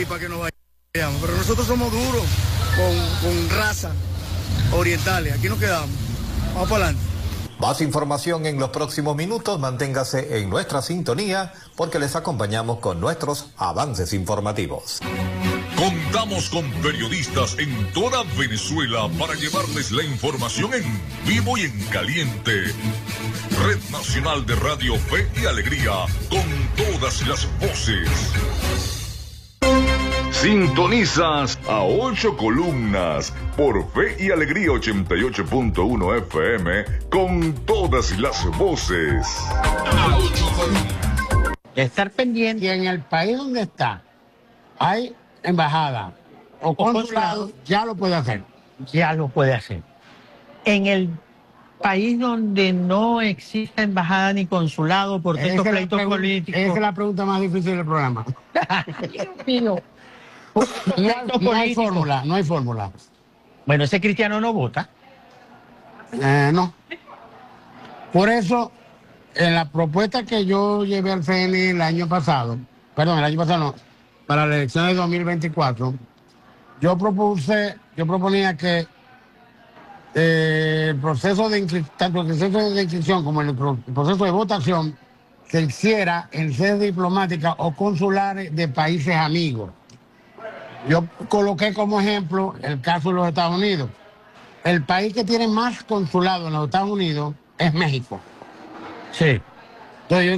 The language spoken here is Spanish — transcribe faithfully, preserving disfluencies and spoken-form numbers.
y para que nos vayamos. Pero nosotros somos duros con, con raza orientales. Aquí nos quedamos. Vamos para adelante. Más información en los próximos minutos. Manténgase en nuestra sintonía porque les acompañamos con nuestros avances informativos. Contamos con periodistas en toda Venezuela para llevarles la información en vivo y en caliente. Red Nacional de Radio Fe y Alegría, con todas las voces. Sintonizas a ocho columnas por Fe y Alegría ochenta y ocho punto uno F M, con todas las voces. Estar pendiente. Y en el país donde está hay embajada o consulado, ya lo puede hacer. Ya lo puede hacer. En el país donde no exista embajada ni consulado porque estos pleitos políticos... Esa es la pregunta más difícil del programa. Dios mío. No, no hay fórmula, no hay fórmula. Bueno, ese cristiano no vota. Eh, no. Por eso, en la propuesta que yo llevé al C N I el año pasado, perdón, el año pasado no, para la elección de dos mil veinticuatro, yo propuse, yo proponía que eh, el proceso de inscripción, tanto el proceso de inscripción como el, pro, el proceso de votación se hiciera en sedes diplomáticas o consulares de países amigos. Yo coloqué como ejemplo el caso de los Estados Unidos. El país que tiene más consulados en los Estados Unidos es México. Sí. Entonces yo